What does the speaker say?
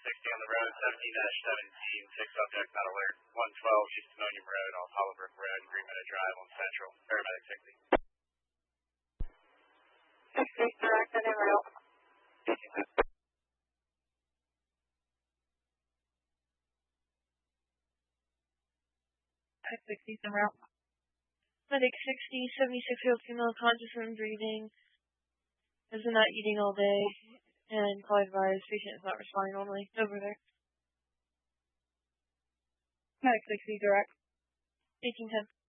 60 on the road, 17-17, 6 subject, not alert. 112 East Ammonium Road off Hollowbrook Road, Green Meadow Drive on Central. Paramedic 60. 60, direct and en route. 60 en route. Medic 60, 76-year-old female conscious and breathing. Has been not eating all day. And colic virus. Patient is not responding normally. Over there. Medic 60, direct. 1810.